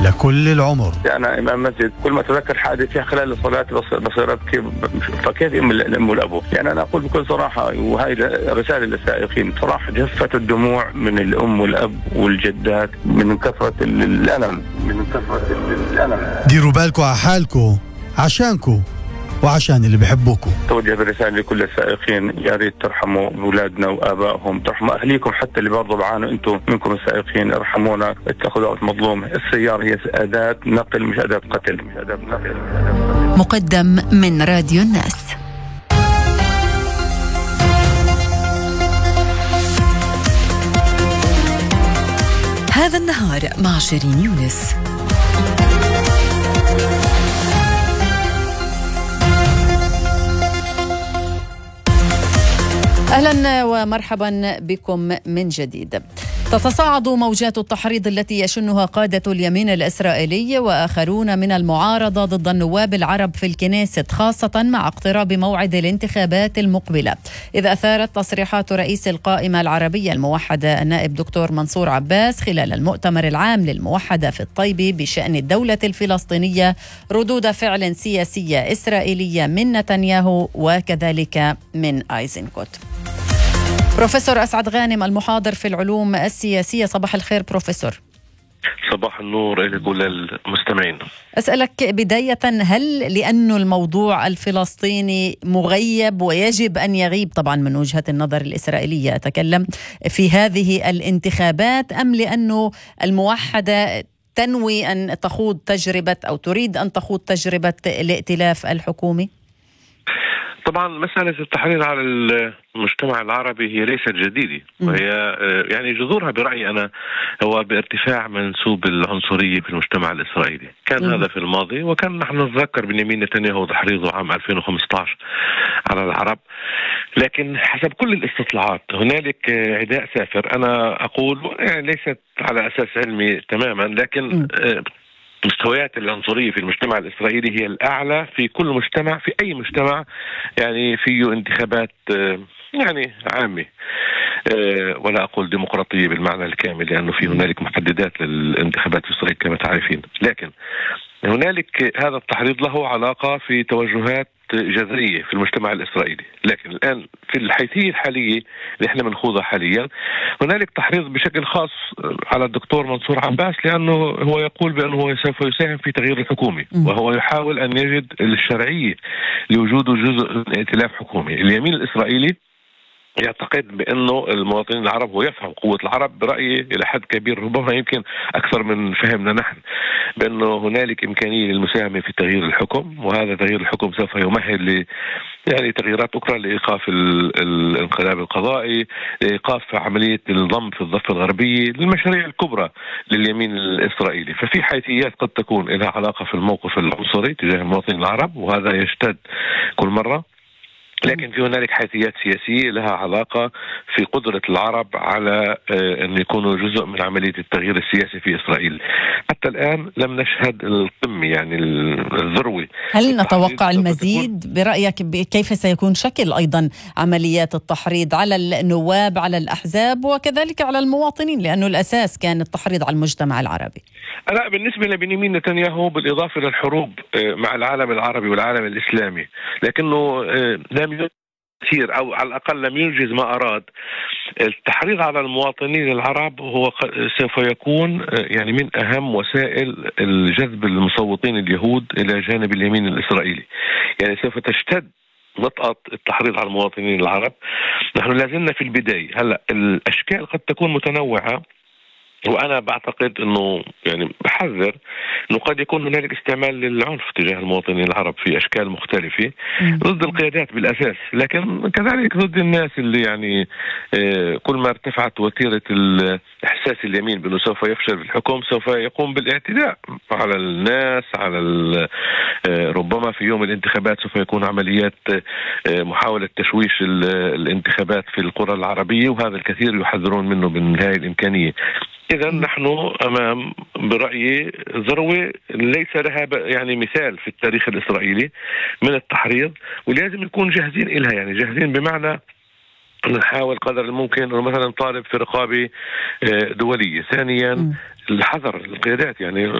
لكل العمر. أنا إمام مسجد، كل ما أتذكر حادثة خلال الصلاة بصير أبكي، فكيف الأم والأبو؟ يعني أنا أقول بكل صراحة، وهي رسالة للسائقين، صراحة جفت الدموع من الأم والأب والجدات من كثرة الألم، ديروا بالكم على حالكم عشانكم وعشان اللي بحبوكم. توجه برسالة لكل السائقين، يا ريت ترحموا أولادنا وآبائهم، ترحموا أهليكم حتى اللي برضو بعانوا أنتم منكم السائقين، ارحمونا، اتخذوا وقت مظلوم. السيارة هي أداة نقل مش أداة قتل. مقدم من راديو الناس. هذا النهار مع شيرين يونس. أهلا ومرحبا بكم من جديد. تتصاعد موجات التحريض التي يشنها قادة اليمين الإسرائيلي وآخرون من المعارضة ضد النواب العرب في الكنيست، خاصة مع اقتراب موعد الانتخابات المقبلة، إذ أثارت تصريحات رئيس القائمة العربية الموحدة النائب دكتور منصور عباس خلال المؤتمر العام للموحدة في الطيبة بشأن الدولة الفلسطينية ردود فعل سياسية إسرائيلية من نتنياهو وكذلك من أيزنكوت. بروفيسور أسعد غانم، المحاضر في العلوم السياسية، صباح الخير بروفيسور. صباح النور لكم للمستمعين. أسألك بداية، هل لأنه الموضوع الفلسطيني مغيب ويجب أن يغيب طبعا من وجهة النظر الإسرائيلية أتكلم في هذه الانتخابات، أم لأنه الموحدة تنوي أن تخوض تجربة أو تريد أن تخوض تجربة الائتلاف الحكومي؟ طبعا مسألة التحريض على المجتمع العربي هي ليست جديدة، وهي يعني جذورها برأيي أنا هو بارتفاع منسوب العنصرية في المجتمع الإسرائيلي. كان هذا في الماضي، وكان نحن نتذكر بنيامين نتنياهو تحريضه عام 2015 على العرب، لكن حسب كل الاستطلاعات هنالك عداء سافر. أنا أقول يعني ليست على أساس علمي تماما، لكن مستويات العنصرية في المجتمع الإسرائيلي هي الأعلى في كل مجتمع، في أي مجتمع يعني فيه انتخابات يعني عامة، ولا أقول ديمقراطية بالمعنى الكامل، لأنه في هنالك محددات للانتخابات في إسرائيل كما تعرفين. لكن هنالك هذا التحريض له علاقة في توجهات جذرية في المجتمع الإسرائيلي، لكن الآن في الحيثية الحالية اللي احنا بنخوضها حاليا هنالك تحريض بشكل خاص على الدكتور منصور عباس، لأنه هو يقول بأنه سوف يساهم في تغيير الحكومة، وهو يحاول أن يجد الشرعية لوجوده جزء من ائتلاف حكومي. اليمين الإسرائيلي يعتقد بأنه المواطنين العرب، ويفهم قوة العرب برأيي إلى حد كبير، ربما يمكن أكثر من فهمنا نحن، بأنه هنالك إمكانية للمساهمة في تغيير الحكم، وهذا تغيير الحكم سوف يمهد يعني تغييرات أخرى لإيقاف الانقلاب القضائي، لإيقاف عملية الضم في الضفة الغربية، للمشاريع الكبرى لليمين الإسرائيلي. ففي حيثيات قد تكون لها علاقة في الموقف العنصري تجاه المواطنين العرب، وهذا يشتد كل مرة، لكن في هنالك حيثيات سياسية لها علاقة في قدرة العرب على أن يكونوا جزء من عملية التغيير السياسي في إسرائيل. حتى الآن لم نشهد القمة، يعني الذروة. هل نتوقع المزيد برأيك؟ كيف سيكون شكل أيضا عمليات التحريض على النواب، على الأحزاب، وكذلك على المواطنين، لأنه الأساس كان التحريض على المجتمع العربي؟ لا، بالنسبة لبنيامين نتنياهو بالإضافة للحروب مع العالم العربي والعالم الإسلامي، لكنه لم يسير أو على الأقل لم ينجز ما أراد. التحريض على المواطنين العرب هو سوف يكون يعني من أهم وسائل الجذب المصوتين اليهود إلى جانب اليمين الإسرائيلي. يعني سوف تشتد وطأة التحريض على المواطنين العرب. نحن لازلنا في البداية. هلأ الأشكال قد تكون متنوعة، وأنا بعتقد أنه يعني بحذر أنه قد يكون هنالك استعمال للعنف تجاه المواطنين العرب في أشكال مختلفة ضد القيادات بالأساس، لكن كذلك ضد الناس اللي يعني كل ما ارتفعت وتيرة الإحساس اليمين بأنه سوف يفشل في الحكم سوف يقوم بالاعتداء على الناس، على ربما في يوم الانتخابات سوف يكون عمليات محاولة تشويش الانتخابات في القرى العربية، وهذا الكثير يحذرون منه من هذه الإمكانية. إذا نحن أمام برأيي ذروة ليس لها يعني مثال في التاريخ الإسرائيلي من التحريض، ولازم نكون جاهزين إلها. يعني جاهزين بمعنى نحاول قدر الممكن أنه مثلا طالب في رقابة دولية. ثانيا الحذر القيادات، يعني